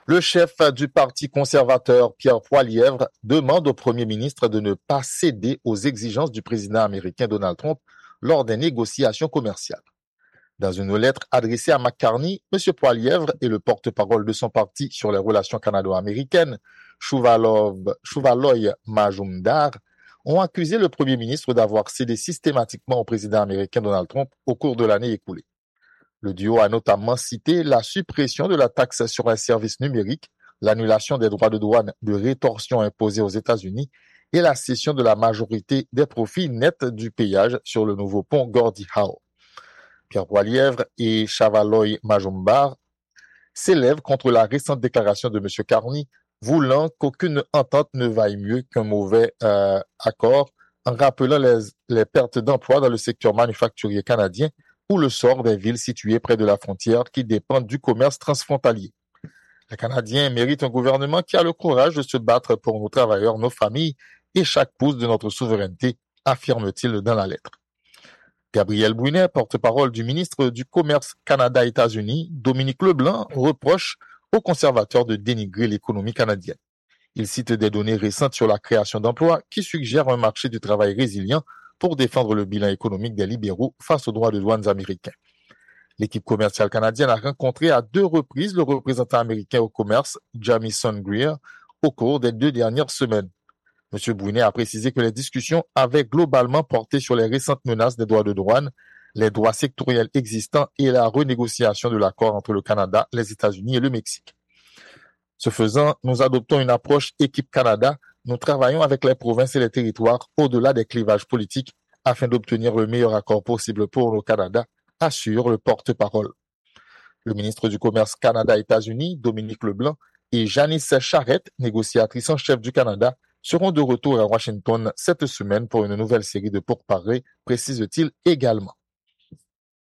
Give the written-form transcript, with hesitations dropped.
Le chef du Parti conservateur, Pierre Poilievre, demande au Premier ministre de ne pas céder aux exigences du président américain Donald Trump lors des négociations commerciales. Dans une lettre adressée à McCartney, M. Poilievre et le porte-parole de son parti sur les relations canado-américaines, Shuvaloy Majumdar, ont accusé le Premier ministre d'avoir cédé systématiquement au président américain Donald Trump au cours de l'année écoulée. Le duo a notamment cité la suppression de la taxe sur un service numérique, l'annulation des droits de douane de rétorsion imposés aux États-Unis et la cession de la majorité des profits nets du péage sur le nouveau pont Gordie Howe. Pierre Poilievre et Shuvaloy Majumdar s'élèvent contre la récente déclaration de M. Carney voulant qu'aucune entente ne vaille mieux qu'un mauvais accord, en rappelant les pertes d'emplois dans le secteur manufacturier canadien ou le sort des villes situées près de la frontière qui dépendent du commerce transfrontalier. Les Canadiens méritent un gouvernement qui a le courage de se battre pour nos travailleurs, nos familles et chaque pouce de notre souveraineté, affirme-t-il dans la lettre. Gabriel Brunet, porte-parole du ministre du Commerce Canada-États-Unis, Dominique Leblanc, reproche aux conservateurs de dénigrer l'économie canadienne. Il cite des données récentes sur la création d'emplois qui suggèrent un marché du travail résilient pour défendre le bilan économique des libéraux face aux droits de douane américains. L'équipe commerciale canadienne a rencontré à 2 reprises le représentant américain au commerce, Jamieson Greer, au cours des 2 dernières semaines. M. Brunet a précisé que les discussions avaient globalement porté sur les récentes menaces des droits de douane, les droits sectoriels existants et la renégociation de l'accord entre le Canada, les États-Unis et le Mexique. Ce faisant, nous adoptons une approche équipe Canada. Nous travaillons avec les provinces et les territoires au-delà des clivages politiques afin d'obtenir le meilleur accord possible pour le Canada, assure le porte-parole. Le ministre du Commerce Canada-États-Unis, Dominique Leblanc, et Janice Charette, négociatrice en chef du Canada, seront de retour à Washington cette semaine pour une nouvelle série de pourparlers, précise-t-il également.